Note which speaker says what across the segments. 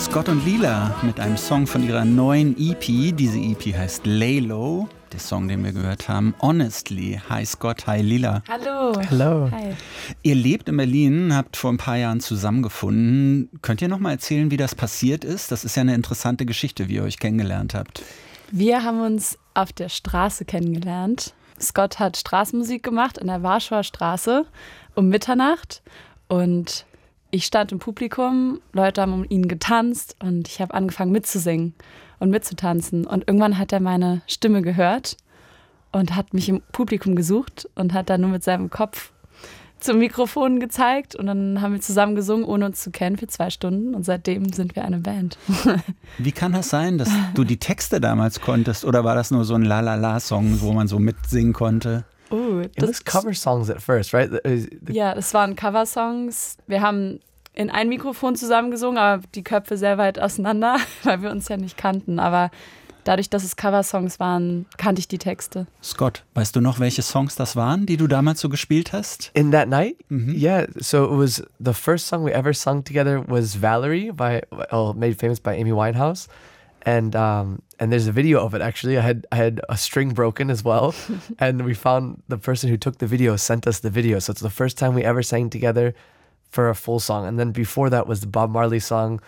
Speaker 1: Scott und Lila mit einem Song von ihrer neuen EP. Diese EP heißt Lay Low. Der Song, den wir gehört haben, Honestly. Hi Scott, hi Lila.
Speaker 2: Hallo.
Speaker 3: Hello.
Speaker 2: Hi.
Speaker 1: Ihr lebt in Berlin, habt vor ein paar Jahren zusammengefunden. Könnt ihr noch mal erzählen, wie das passiert ist? Das ist ja eine interessante Geschichte, wie ihr euch kennengelernt habt.
Speaker 2: Wir haben uns auf der Straße kennengelernt. Scott hat Straßenmusik gemacht in der Warschauer Straße um Mitternacht und ich stand im Publikum, Leute haben um ihn getanzt und ich habe angefangen mitzusingen und mitzutanzen. Und irgendwann hat er meine Stimme gehört und hat mich im Publikum gesucht und hat dann nur mit seinem Kopf zum Mikrofon gezeigt. Und dann haben wir zusammen gesungen, ohne uns zu kennen, für 2 Stunden. Und seitdem sind wir eine Band.
Speaker 1: Wie kann das sein, dass du die Texte damals konntest? Oder war das nur so ein La-La-La-Song, wo man so mitsingen konnte?
Speaker 3: It was cover songs at first, right?
Speaker 2: Ja, das waren Coversongs. Wir haben in ein Mikrofon zusammen gesungen, aber die Köpfe sehr weit auseinander, weil wir uns ja nicht kannten. Aber dadurch, dass es Coversongs waren, kannte ich die Texte.
Speaker 1: Scott, weißt du noch, welche Songs das waren, die du damals so gespielt hast?
Speaker 3: In that night? Yeah, so it was the first song we ever sung together was Valerie made famous by Amy Winehouse. And there's a video of it actually. I had a string broken as well, and we found the person who took the video sent us the video. So it's the first time we ever sang together for a full song. And then before that was the Bob Marley song,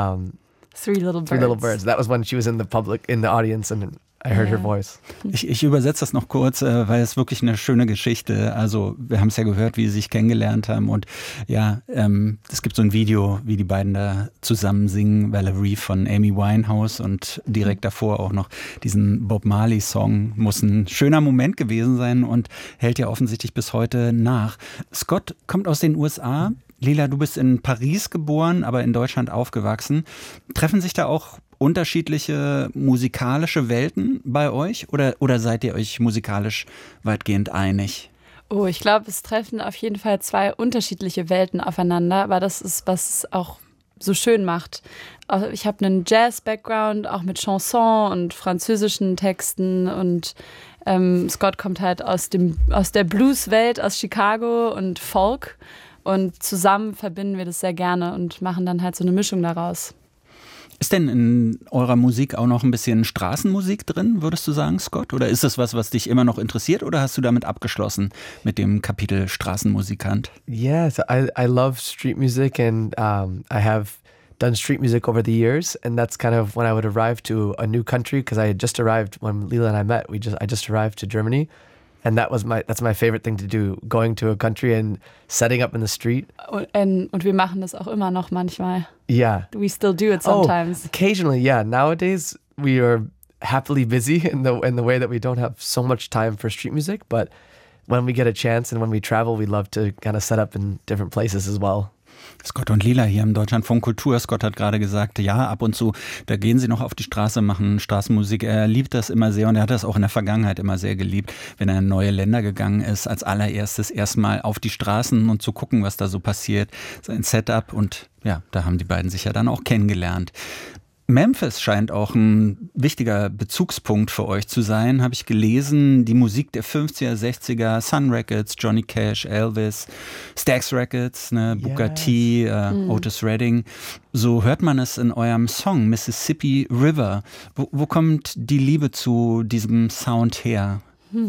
Speaker 2: Three Little Birds.
Speaker 3: Three Little Birds. That was when she was in the audience, and I heard her voice.
Speaker 1: Ich übersetze das noch kurz, weil es wirklich eine schöne Geschichte. Also wir haben es ja gehört, wie sie sich kennengelernt haben und ja, es gibt so ein Video, wie die beiden da zusammen singen, Valerie von Amy Winehouse und direkt davor auch noch diesen Bob Marley Song. Muss ein schöner Moment gewesen sein und hält ja offensichtlich bis heute nach. Scott kommt aus den USA. Lila, du bist in Paris geboren, aber in Deutschland aufgewachsen. Treffen sich da auch unterschiedliche musikalische Welten bei euch oder seid ihr euch musikalisch weitgehend einig?
Speaker 2: Oh, ich glaube, es treffen auf jeden Fall 2 unterschiedliche Welten aufeinander, aber das ist, was es auch so schön macht. Ich habe einen Jazz-Background, auch mit Chanson und französischen Texten und Scott kommt halt aus der Blues-Welt, aus Chicago und Folk und zusammen verbinden wir das sehr gerne und machen dann halt so eine Mischung daraus.
Speaker 1: Ist denn in eurer Musik auch noch ein bisschen Straßenmusik drin, würdest du sagen, Scott? Oder ist es was dich immer noch interessiert oder hast du damit abgeschlossen mit dem Kapitel Straßenmusikant?
Speaker 3: Yeah, so I love street music and I have done street music over the years, and that's kind of when I would arrive to a new country, because I had just arrived when Lila and I met. I just arrived to Germany. And that's my favorite thing to do, going to a country and setting up in the street.
Speaker 2: Und wir machen das auch immer noch manchmal.
Speaker 3: Yeah.
Speaker 2: We still do it sometimes.
Speaker 3: Occasionally, yeah. Nowadays, we are happily busy in the way that we don't have so much time for street music. But when we get a chance and when we travel, we love to kind of set up in different places as well.
Speaker 1: Scott und Lila hier im Deutschlandfunk Kultur. Scott hat gerade gesagt, ja, ab und zu, da gehen sie noch auf die Straße, machen Straßenmusik. Er liebt das immer sehr und er hat das auch in der Vergangenheit immer sehr geliebt, wenn er in neue Länder gegangen ist, als allererstes erstmal auf die Straßen und zu gucken, was da so passiert, sein Setup und ja, da haben die beiden sich ja dann auch kennengelernt. Memphis scheint auch ein wichtiger Bezugspunkt für euch zu sein, habe ich gelesen. Die Musik der 50er, 60er, Sun Records, Johnny Cash, Elvis, Stax Records, Booker T, Otis Redding. So hört man es in eurem Song Mississippi River. Wo kommt die Liebe zu diesem Sound her?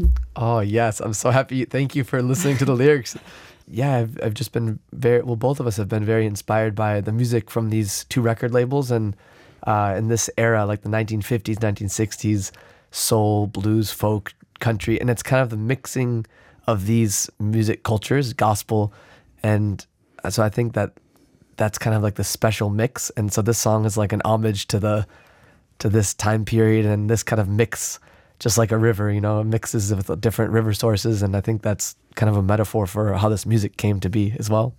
Speaker 3: Oh, yes. I'm so happy. Thank you for listening to the lyrics. Yeah, I've just been both of us have been very inspired by the music from these 2 record labels and in this era, like the 1950s, 1960s, soul, blues, folk, country. And it's kind of the mixing of these music cultures, gospel. And so I think that's kind of like the special mix. And so this song is like an homage to this time period and this kind of mix, just like a river, it mixes with different river sources. And I think that's kind of a metaphor for how this music came to be as well.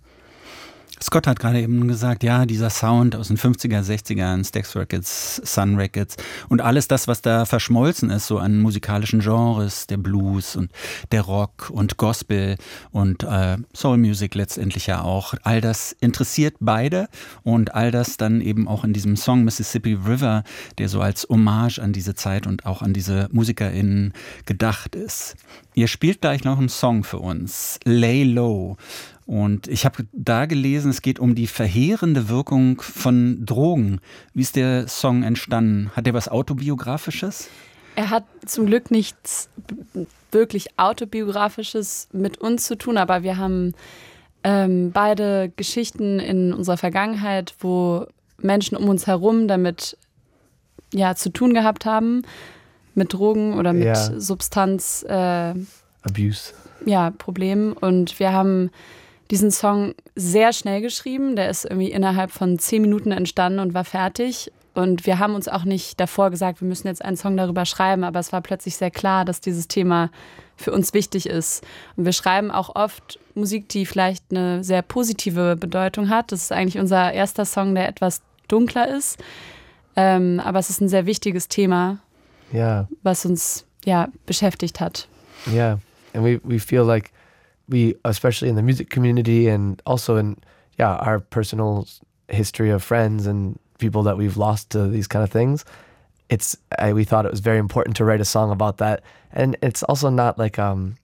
Speaker 1: Scott hat gerade eben gesagt, ja, dieser Sound aus den 50er, 60ern, Stax Records, Sun Records und alles das, was da verschmolzen ist, so an musikalischen Genres, der Blues und der Rock und Gospel und Soul Music letztendlich ja auch. All das interessiert beide und all das dann eben auch in diesem Song Mississippi River, der so als Hommage an diese Zeit und auch an diese MusikerInnen gedacht ist. Ihr spielt gleich noch einen Song für uns, Lay Low. Und ich habe da gelesen, es geht um die verheerende Wirkung von Drogen. Wie ist der Song entstanden? Hat der was Autobiografisches?
Speaker 2: Er hat zum Glück nichts wirklich Autobiografisches mit uns zu tun, aber wir haben beide Geschichten in unserer Vergangenheit, wo Menschen um uns herum damit zu tun gehabt haben, mit Drogen oder mit Substanz
Speaker 3: Abuse.
Speaker 2: Ja, Problemen. Und wir haben diesen Song sehr schnell geschrieben. Der ist irgendwie innerhalb von 10 Minuten entstanden und war fertig. Und wir haben uns auch nicht davor gesagt, wir müssen jetzt einen Song darüber schreiben, aber es war plötzlich sehr klar, dass dieses Thema für uns wichtig ist. Und wir schreiben auch oft Musik, die vielleicht eine sehr positive Bedeutung hat. Das ist eigentlich unser erster Song, der etwas dunkler ist. Aber es ist ein sehr wichtiges Thema, was uns beschäftigt hat.
Speaker 3: Yeah, and we feel like we, especially in the music community and also in our personal history of friends and people that we've lost to these kind of things, we thought it was very important to write a song about that. And it's also not like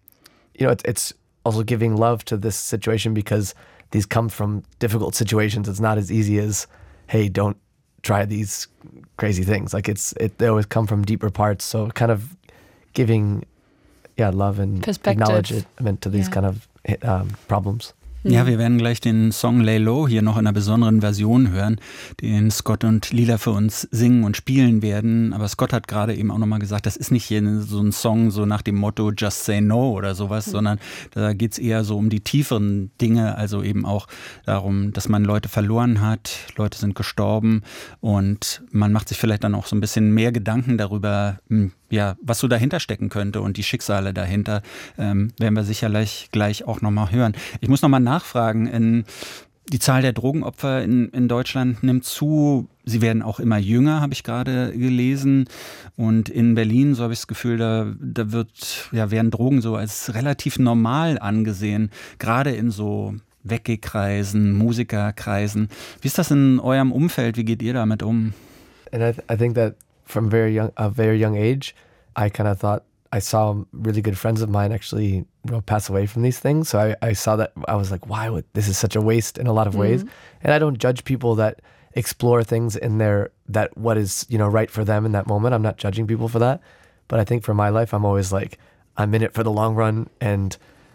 Speaker 3: it's also giving love to this situation because these come from difficult situations. It's not as easy as, hey, don't try these crazy things. Like they always come from deeper parts. So kind of giving love and acknowledgement to these kind of problems.
Speaker 1: Ja, wir werden gleich den Song Lay Low hier noch in einer besonderen Version hören, den Scott und Lila für uns singen und spielen werden. Aber Scott hat gerade eben auch nochmal gesagt, das ist nicht hier so ein Song so nach dem Motto Just Say No oder sowas, sondern da geht es eher so um die tieferen Dinge, also eben auch darum, dass man Leute verloren hat, Leute sind gestorben und man macht sich vielleicht dann auch so ein bisschen mehr Gedanken darüber, was so dahinter stecken könnte und die Schicksale dahinter, werden wir sicherlich gleich auch nochmal hören. Ich muss nochmal nachfragen, die Zahl der Drogenopfer in Deutschland nimmt zu. Sie werden auch immer jünger, habe ich gerade gelesen. Und in Berlin, so habe ich das Gefühl, da werden Drogen so als relativ normal angesehen, gerade in so Weggekreisen, Musikerkreisen. Wie ist das in eurem Umfeld? Wie geht ihr damit um?
Speaker 3: And I think that from a very young age, I kind of thought I saw really good friends of mine actually pass away from these things. So I saw that, I was like, why would this is such a waste in a lot of ways. And I don't judge people that explore things in that what is right for them in that moment. I'm not judging people for that. But I think for my life, I'm always like, I'm in it for the long run, and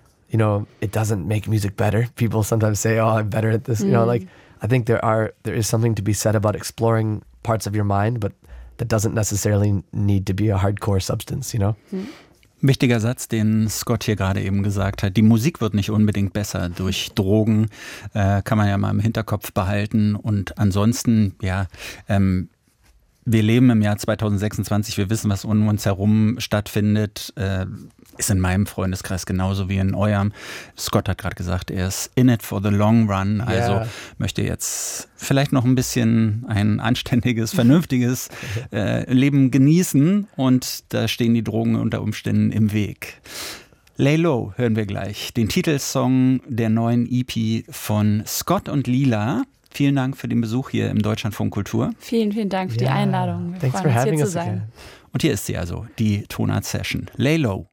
Speaker 3: it doesn't make music better. People sometimes say, oh, I'm better at this. Like I think there is something to be said about exploring parts of your mind, but that doesn't necessarily need to be a hardcore substance,
Speaker 1: Wichtiger Satz, den Scott hier gerade eben gesagt hat. Die Musik wird nicht unbedingt besser durch Drogen, kann man ja mal im Hinterkopf behalten. Und ansonsten, wir leben im Jahr 2026, wir wissen, was um uns herum stattfindet, ist in meinem Freundeskreis genauso wie in eurem. Scott hat gerade gesagt, er ist in it for the long run, also möchte jetzt vielleicht noch ein bisschen ein anständiges, vernünftiges Leben genießen und da stehen die Drogen unter Umständen im Weg. Lay Low hören wir gleich, den Titelsong der neuen EP von Scott und Lila. Vielen Dank für den Besuch hier im Deutschlandfunk Kultur.
Speaker 2: Vielen, vielen Dank für die Einladung. Wir freuen uns, hier zu sein.
Speaker 1: Und hier ist sie also, die Tonart Session. Lay Low.